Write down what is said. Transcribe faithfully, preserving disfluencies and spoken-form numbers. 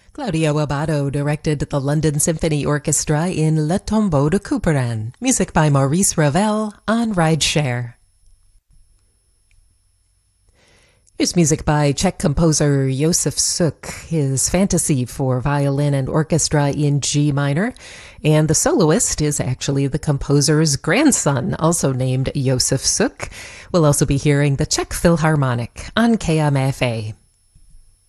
Claudio Abbado directed the London Symphony Orchestra in Le Tombeau de Couperin. Music by Maurice Ravel on Rideshare. Here's music by Czech composer Josef Suk, his fantasy for violin and orchestra in G minor, and the soloist is actually the composer's grandson, also named Josef Suk. We'll also be hearing the Czech Philharmonic on K M F A.